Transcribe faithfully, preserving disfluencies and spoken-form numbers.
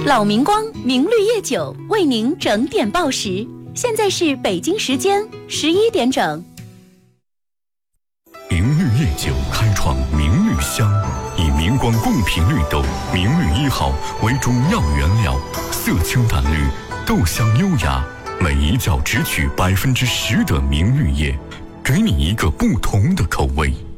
老明光明绿叶酒为您整点报时，现在是北京时间十一点整。 明绿叶酒开创明绿香，以明光贡品绿豆明绿一号为主要原料，色清淡绿，豆香优雅，每一窖只取百分之十的明绿叶，给你一个不同的口味。